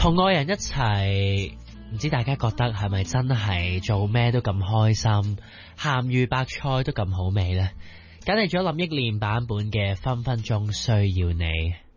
同愛人一齊，唔知大家覺得係咪真係做咩都咁開心，鹹魚白菜都咁好味呢？揀嚟咗林憶蓮版本嘅《分分鐘需要你》。